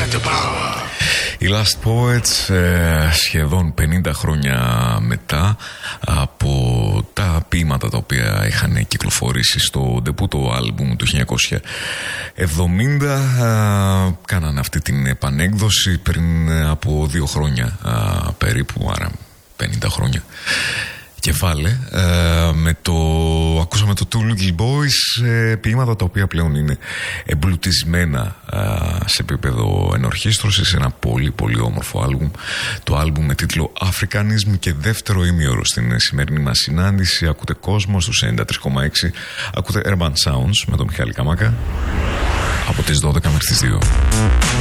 Οι Last Poets, σχεδόν 50 χρόνια μετά από τα ποίηματα τα οποία είχαν κυκλοφορήσει στο ντεπούτο άλμπουμ του 1970, κάνανε αυτή την επανέκδοση πριν από 2 χρόνια περίπου, άρα 50 χρόνια. Κεφάλε, ακούσαμε το Two Little Boys, ποίηματα τα οποία πλέον είναι εμπλουτισμένα σε επίπεδο ενορχήστρωσης, ένα πολύ πολύ όμορφο άλμπουμ, το άλμπουμ με τίτλο Africanism, και δεύτερο ημίωρο στην σημερινή μας συνάντηση. Ακούτε Κόσμο στους 93,6, ακούτε Urban Sounds με τον Μιχάλη Καμάκα από τις 12 μέχρι τις 2.